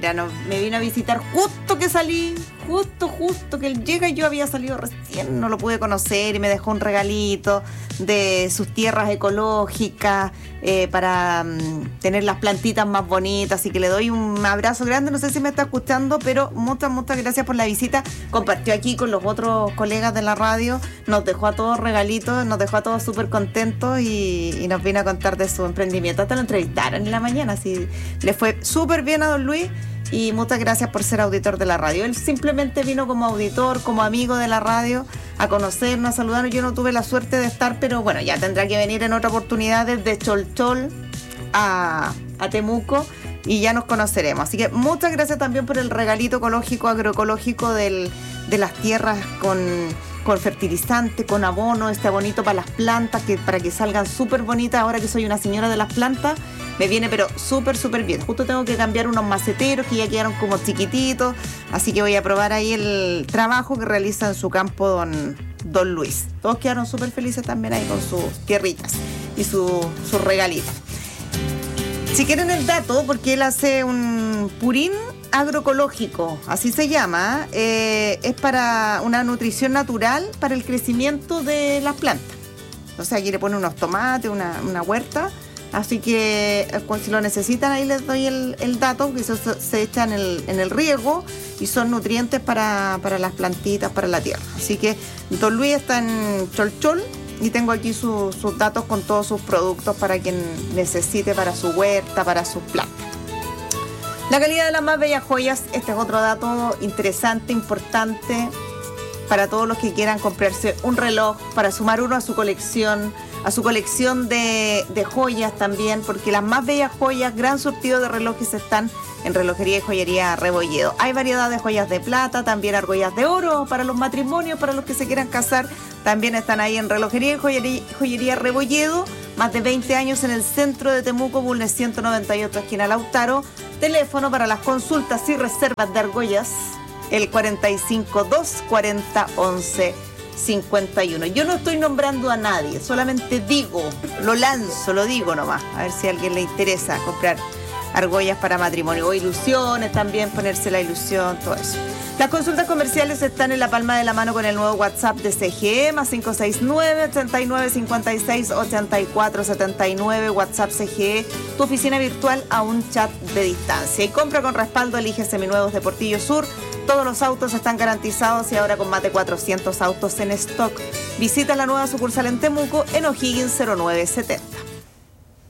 Me vino a visitar justo que salí, justo que él llega y yo había salido recién, no lo pude conocer y me dejó un regalito de sus tierras ecológicas para tener las plantitas más bonitas, así que le doy un abrazo grande, no sé si me está escuchando, pero muchas gracias por la visita. Compartió aquí con los otros colegas de la radio, nos dejó a todos regalitos, nos dejó a todos súper contentos y nos vino a contar de su emprendimiento. Hasta lo entrevistaron en la mañana, así le fue súper bien a don Luis. Y muchas gracias por ser auditor de la radio. Él simplemente vino como auditor, como amigo de la radio, a conocernos, a saludarnos. Yo no tuve la suerte de estar, pero bueno, ya tendrá que venir en otra oportunidad desde Cholchol a Temuco y ya nos conoceremos. Así que muchas gracias también por el regalito ecológico, agroecológico de las tierras con fertilizante, con abono, abonito para las plantas, para que salgan súper bonitas. Ahora que soy una señora de las plantas, me viene pero súper bien. Justo tengo que cambiar unos maceteros que ya quedaron como chiquititos, así que voy a probar ahí el trabajo que realiza en su campo don Luis. Todos quedaron súper felices también ahí con sus tierritas y sus regalitos. Si quieren el dato, porque él hace un purín agroecológico, así se llama, es para una nutrición natural para el crecimiento de las plantas. O sea, aquí le pone unos tomates, una huerta. Así que si lo necesitan, ahí les doy el dato, que se echan en el riego y son nutrientes para las plantitas, para la tierra. Así que don Luis está en Cholchol y tengo aquí sus datos con todos sus productos para quien necesite para su huerta, para sus plantas. La calidad de las más bellas joyas, este es otro dato interesante, importante para todos los que quieran comprarse un reloj, para sumar uno a su colección de joyas también, porque las más bellas joyas, gran surtido de relojes están en Relojería y Joyería Rebolledo. Hay variedad de joyas de plata, también argollas de oro para los matrimonios, para los que se quieran casar, también están ahí en Relojería y Joyería Rebolledo, más de 20 años en el centro de Temuco, Bulnes 198, esquina Lautaro. Teléfono para las consultas y reservas de argollas, el 452-40-11-51. Yo no estoy nombrando a nadie, solamente lo digo nomás, a ver si a alguien le interesa comprar argollas para matrimonio o ilusiones también, ponerse la ilusión, todo eso. Las consultas comerciales están en la palma de la mano con el nuevo WhatsApp de CGE, más 569-8956-8479, WhatsApp CGE, tu oficina virtual a un chat de distancia. Y compra con respaldo, elige seminuevos de Portillo Sur. Todos los autos están garantizados y ahora con más de 400 autos en stock. Visita la nueva sucursal en Temuco, en O'Higgins 0970.